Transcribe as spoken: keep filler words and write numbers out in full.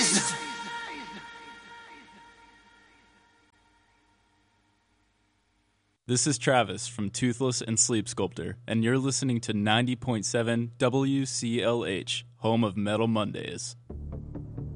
This is Travis from Toothless and Sleep Sculptor, and you're listening to ninety point seven W C L H, home of Metal Mondays.